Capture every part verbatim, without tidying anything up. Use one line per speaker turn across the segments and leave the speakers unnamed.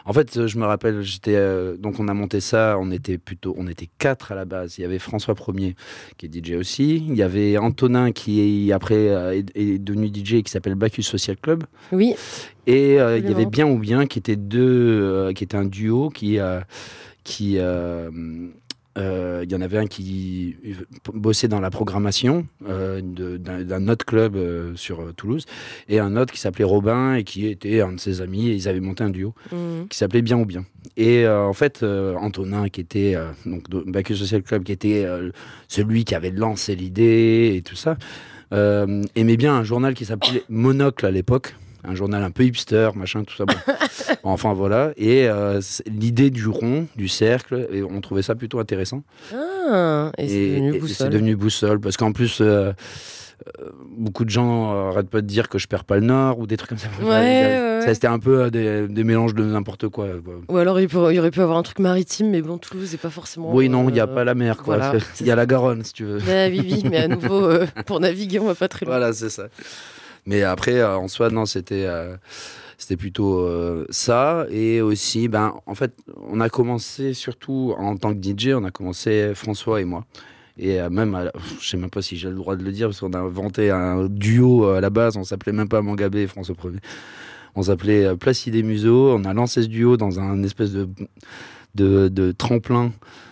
En fait, je me rappelle, j'étais euh, donc on a monté ça, on était plutôt, on était quatre à la base. Il y avait François Premier qui est D J aussi. Il y avait Antonin qui est, après euh, est, est devenu D J et qui s'appelle Bacchus Social Club.
Oui.
Et euh, il y avait Bien ou Bien qui était deux, euh, qui était un duo qui euh, qui euh, euh, il y en avait un qui bossait dans la programmation euh, de, d'un, d'un autre club euh, sur euh, Toulouse et un autre qui s'appelait Robin et qui était un de ses amis et ils avaient monté un duo mmh. qui s'appelait Bien ou Bien. Et euh, en fait, euh, Antonin qui était euh, donc Bacchus Social Club qui était euh, celui qui avait lancé l'idée et tout ça euh, aimait bien un journal qui s'appelait Monocle à l'époque. Un journal un peu hipster, machin, tout ça. Bon. Enfin, voilà. Et euh, l'idée du rond, du cercle, et on trouvait ça plutôt intéressant.
Ah, et, et c'est devenu Boussole.
C'est devenu Boussole, parce qu'en plus, euh, euh, beaucoup de gens n'arrêtent pas de dire que je perds pas le nord, ou des trucs comme ça.
Ouais, ouais,
ça
ouais.
C'était un peu euh, des, des mélanges de n'importe quoi.
Ou alors, il, pourrait, il y aurait pu avoir un truc maritime, mais bon, Toulouse n'est pas forcément...
Oui, non, il n'y a euh, pas la mer, quoi.
Voilà,
il y a la Garonne, si tu veux.
Ah, oui, oui, mais à nouveau, euh, pour naviguer, on va pas très loin.
Voilà, c'est ça. Mais après, euh, en soi, non, c'était, euh, c'était plutôt euh, ça. Et aussi, ben, en fait, on a commencé surtout en tant que D J, on a commencé François et moi. Et euh, même, à, je sais même pas si j'ai le droit de le dire, parce qu'on a inventé un duo à la base, on s'appelait même pas Mangabé et François Premier. On s'appelait euh, Placide et Museau. On a lancé ce duo dans un espèce de, de, de tremplin.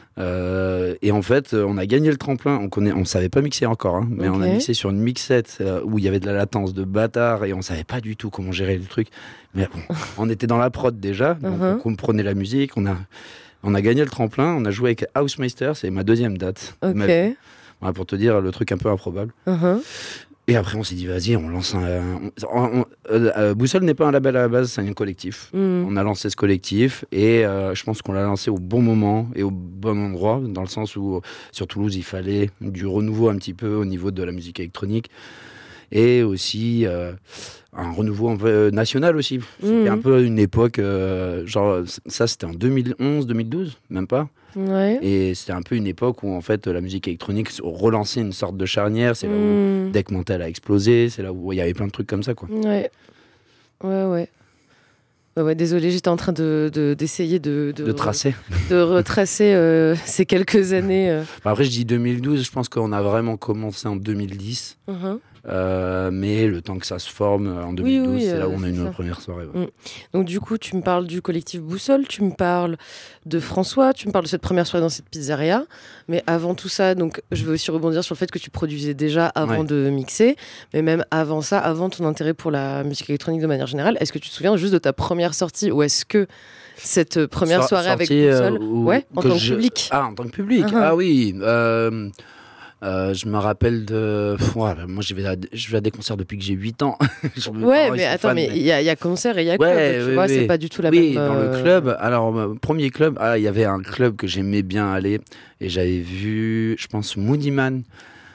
Euh, et en fait, on a gagné le tremplin. On connaît, on savait pas mixer encore, hein, mais okay. on a mixé sur une mixette euh, où il y avait de la latence de bâtard et on savait pas du tout comment gérer le truc. Mais bon, on était dans la prod déjà, donc uh-huh. on comprenait la musique. On a, on a gagné le tremplin. On a joué avec Housemeister, c'est ma deuxième date.
Ok.
Ma... Voilà, pour te dire le truc un peu improbable.
Uh-huh.
Et après, on s'est dit, vas-y, on lance un. On, on, euh, euh, Boussole n'est pas un label à la base, c'est un collectif. Mm. On a lancé ce collectif et euh, je pense qu'on l'a lancé au bon moment et au bon endroit, dans le sens où sur Toulouse, il fallait du renouveau un petit peu au niveau de la musique électronique et aussi euh, un renouveau un peu national aussi. C'était mm. un peu une époque, euh, genre, ça c'était en deux mille onze, deux mille douze, même pas.
Ouais.
Et c'était un peu une époque où en fait la musique électronique relançait une sorte de charnière. C'est là où mmh. Deck Mental a explosé. C'est là où il y avait plein de trucs comme ça, quoi.
Ouais, ouais, ouais. Ouais, ouais, désolé, j'étais en train de, de, d'essayer de, de,
de tracer,
de retracer euh, ces quelques années. Euh.
Bah après, je dis deux mille douze. Je pense qu'on a vraiment commencé en deux mille dix. Mmh. Euh, mais le temps que ça se forme en deux mille douze, oui, oui, c'est euh, là où on a eu nos premières soirées. Ouais.
Mmh. Donc du coup, tu me parles du collectif Boussole, tu me parles de François, tu me parles de cette première soirée dans cette pizzeria. Mais avant tout ça, donc je veux aussi rebondir sur le fait que tu produisais déjà avant ouais. de mixer, mais même avant ça, avant ton intérêt pour la musique électronique de manière générale. Est-ce que tu te souviens juste de ta première sortie ou est-ce que cette première so- soirée avec Boussole, euh, ouais, en tant
je...
que public.
Ah, en tant que public. Uh-huh. Ah oui. Euh... Euh, je me rappelle de. Ouais, moi, je vais, à... je vais à des concerts depuis que j'ai huit ans.
me... Ouais, oh, mais attends, fan, mais il mais... y, a, y a concert et il y a
ouais,
club. Tu
oui,
vois,
oui.
c'est pas du tout la
oui,
même.
Oui, dans
euh...
le club. Alors, euh, premier club, ah, il y avait un club que j'aimais bien aller. Et j'avais vu, je pense, Moody Man.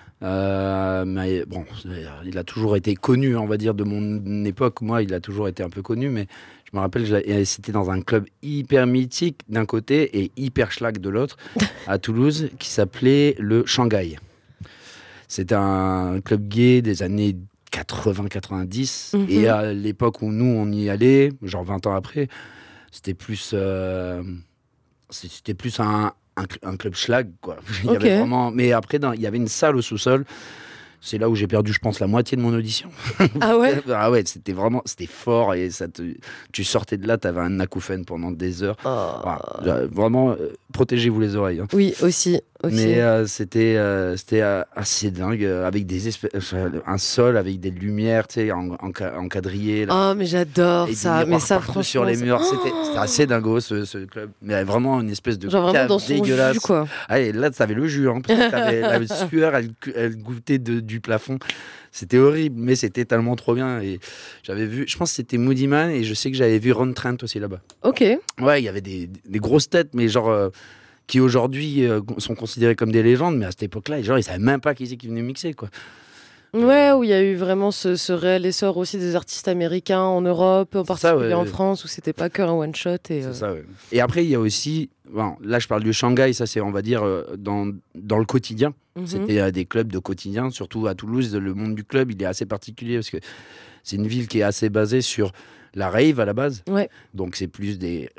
Euh, mais bon, il a toujours été connu, on va dire, de mon époque. Moi, il a toujours été un peu connu, mais je me rappelle, c'était dans un club hyper mythique d'un côté et hyper schlag de l'autre, à Toulouse, qui s'appelait le Shanghai. C'était un club gay des années quatre-vingts quatre-vingt-dix. Mm-hmm. Et à l'époque où nous, on y allait, genre vingt ans après, c'était plus, euh, c'était plus un, un, un club schlag, quoi. Il y
okay.
avait vraiment... Mais après, dans, il y avait une salle au sous-sol. C'est là où j'ai perdu, je pense, la moitié de mon audition.
Ah ouais?
Ah ouais, c'était vraiment, c'était fort et ça te, tu sortais de là, t'avais un acouphène pendant des heures.
Oh.
Voilà, vraiment, euh, protégez-vous les oreilles. Hein.
Oui, aussi. aussi.
Mais euh, c'était, euh, c'était euh, assez dingue, euh, avec des espèces, euh, un sol avec des lumières, tu sais, en, en, encadrillées.
Là. Oh, mais j'adore ça. Mais ça, franchement,
sur les murs, oh c'était, c'était assez dingo ce, ce club. Mais vraiment une espèce de
genre vraiment dans son
dégueulasse.
Jus, quoi.
Ah, et là, t'avais le jus, hein, parce que t'avais la sueur, elle, elle goûtait de, du plafond. C'était horrible, mais c'était tellement trop bien. Et j'avais vu, je pense que c'était Moody Man, et je sais que j'avais vu Ron Trent aussi là-bas.
Ok.
Ouais, il y avait des, des grosses têtes, mais genre. Euh, qui aujourd'hui euh, sont considérés comme des légendes, mais à cette époque-là, les gens, ils savaient même pas qui c'est qui venait mixer, quoi.
Ouais, où il y a eu vraiment ce, ce réel essor aussi des artistes américains en Europe, en particulier ça, ouais, en ouais. France, où c'était pas que un one-shot. Et,
c'est
euh...
ça, ouais. Et après, il y a aussi, bon, là je parle du Shanghai, ça c'est, on va dire, euh, dans, dans le quotidien. Mm-hmm. C'était euh, des clubs de quotidien, surtout à Toulouse, le monde du club, il est assez particulier, parce que c'est une ville qui est assez basée sur la rave à la base.
Ouais.
Donc c'est plus des